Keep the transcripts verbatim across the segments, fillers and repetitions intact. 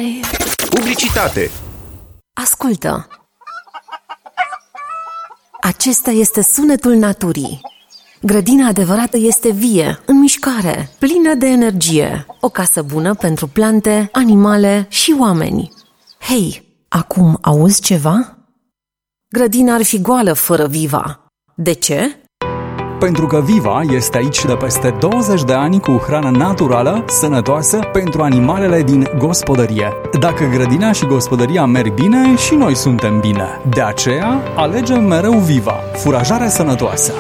life. Publicitate. Ascultă. Acesta este sunetul naturii. Grădina adevărată este vie, în mișcare, plină de energie. O casă bună pentru plante, animale și oameni. Hei, acum auzi ceva? Grădina ar fi goală fără Viva. De ce? Pentru că Viva este aici de peste douăzeci de ani cu hrană naturală, sănătoasă pentru animalele din gospodărie. Dacă grădina și gospodăria merg bine, și noi suntem bine. De aceea, alegem mereu Viva, furajare sănătoasă.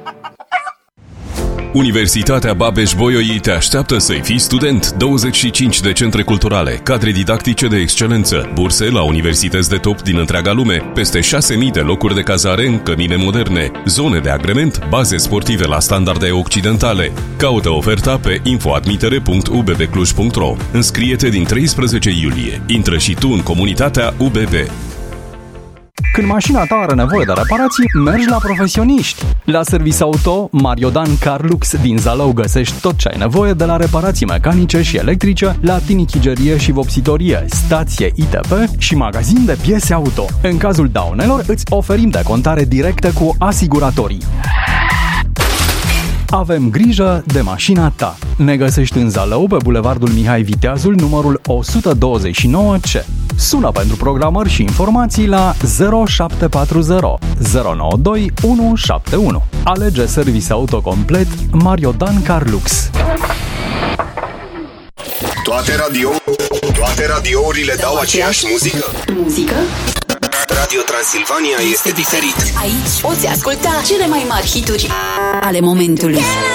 Universitatea Babeș-Bolyai te așteaptă să-i fii student. douăzeci și cinci de centre culturale, cadre didactice de excelență, burse la universități de top din întreaga lume, peste șase mii de locuri de cazare în cămine moderne, zone de agrement, baze sportive la standarde occidentale. Caută oferta pe infoadmitere punct u b b cluj punct r o. Înscrie-te din treisprezece iulie. Intră și tu în comunitatea U B B. Când mașina ta are nevoie de reparații, mergi la profesioniști. La Service Auto Mariodan Carlux din Zalău găsești tot ce ai nevoie, de la reparații mecanice și electrice, la tinichigerie și vopsitorie, stație I T P și magazin de piese auto. În cazul daunelor, îți oferim decontare directă cu asiguratorii. Avem grijă de mașina ta. Ne găsești în Zalău, pe bulevardul Mihai Viteazul, numărul o sută douăzeci și nouă C. Sună pentru programări și informații la zero șapte patru zero zero nouă doi unu șapte unu. Alege service auto complet Mariodan Carlux. Toate radio, toate radiourile dau aceeași muzică. Muzică? Radio Transilvania este diferit. Aici poți asculta cele mai mari hituri ale momentului.